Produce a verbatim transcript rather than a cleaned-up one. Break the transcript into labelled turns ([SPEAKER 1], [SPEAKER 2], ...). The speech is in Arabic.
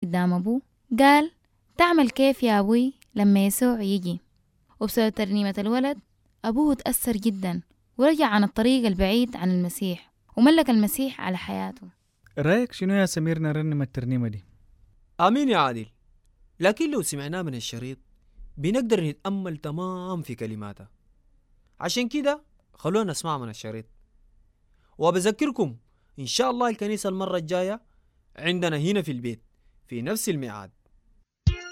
[SPEAKER 1] قدام أبوه قال: تعمل كيف يا أبوي لما يسوع يجي؟ وبسبب ترنيمة الولد أبوه تأثر جدا ورجع عن الطريق البعيد عن المسيح وملك المسيح على حياته.
[SPEAKER 2] رأيك شنو يا سمير نرنم الترنيمة دي؟
[SPEAKER 3] آمين يا عادل. لكن لو سمعناه من الشريط بنقدر نتأمل تمام في كلماتها. عشان كده خلونا نسمع من الشريط. وبذكركم إن شاء الله الكنيسة المرة الجاية عندنا هنا في البيت في نفس الميعاد.